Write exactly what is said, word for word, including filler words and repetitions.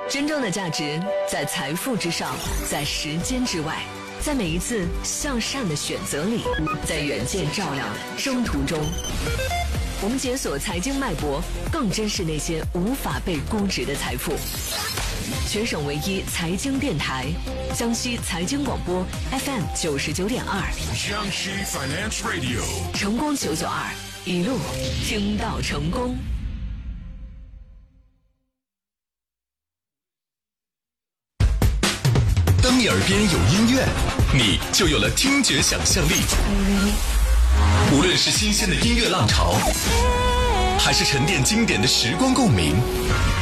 真正的价值在财富之上，在时间之外，在每一次向善的选择里，在远见照亮的征途中。我们解锁财经脉搏，更珍视那些无法被估值的财富。全省唯一财经电台，江西财经广播 F M 九十九点二， 江西 Finance Radio， 成功九九二，一路听到成功。 当你耳边有音乐，你就有了听觉想象力。无论是新鲜的音乐浪潮，还是沉淀经典的时光共鸣，